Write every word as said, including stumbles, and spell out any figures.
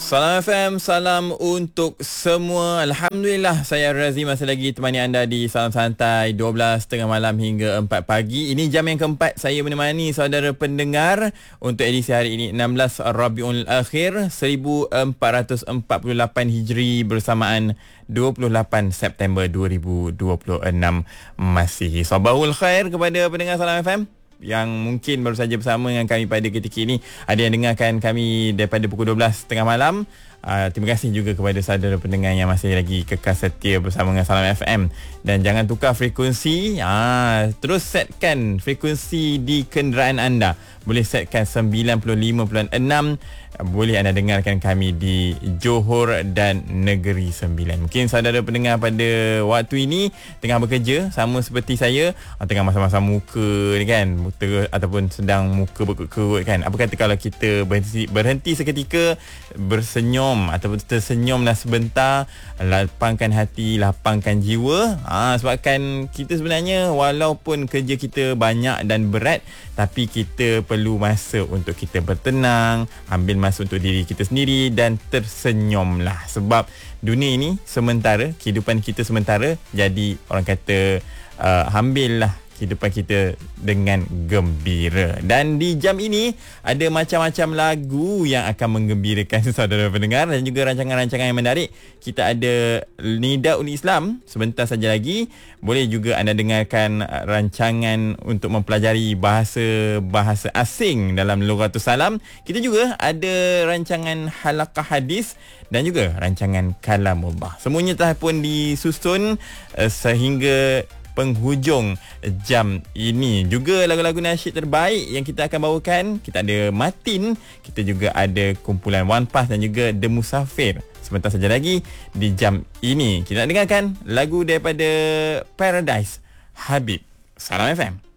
Salam F M, salam untuk semua. Alhamdulillah, saya Razi masih lagi temani anda di Salam Santai dua belas tengah malam hingga empat pagi. Ini jam yang keempat saya menemani saudara pendengar untuk edisi hari ini enam belas Rabiul Akhir seribu empat ratus empat puluh lapan Hijri bersamaan dua puluh lapan September dua ribu dua puluh enam Masihi. Sabahul khair kepada pendengar Salam F M yang mungkin baru saja bersama dengan kami pada ketika ini. Ada yang dengarkan kami daripada pukul dua belas tengah malam. Uh, terima kasih juga kepada saudara pendengar yang masih lagi kekal setia bersama dengan Salam F M. Dan jangan tukar frekuensi. Uh, terus setkan frekuensi di kenderaan anda. Boleh setkan sembilan puluh lima perpuluhan enam. Boleh anda dengarkan kami di Johor dan Negeri Sembilan. Mungkin saudara pendengar pada waktu ini tengah bekerja sama seperti saya, tengah masa-masa muka ni kan, muka, ataupun sedang muka berkerut kan. Apa kata kalau kita berhenti, berhenti seketika, bersenyum ataupun tersenyumlah sebentar, lapangkan hati, lapangkan jiwa. Ha, sebabkan kita sebenarnya walaupun kerja kita banyak dan berat, tapi kita perlu masa untuk kita bertenang, ambil masa untuk diri kita sendiri dan tersenyumlah. Sebab dunia ini sementara, kehidupan kita sementara. Jadi orang kata uh, ambillah kehidupan kita dengan gembira. Dan di jam ini ada macam-macam lagu yang akan menggembirakan saudara pendengar dan juga rancangan-rancangan yang menarik. Kita ada Nidaul Islam sebentar saja lagi. Boleh juga anda dengarkan rancangan untuk mempelajari bahasa-bahasa asing dalam Lughatus Salam. Kita juga ada rancangan Halaqah Hadis dan juga rancangan Kalamullah. Semuanya telah pun disusun uh, sehingga penghujung jam ini. Juga lagu-lagu nasyid terbaik yang kita akan bawakan. Kita ada Matin, kita juga ada kumpulan One Pass dan juga The Musafir. Sebentar saja lagi di jam ini kita nak dengarkan lagu daripada Paradise, Habib. Salam F M.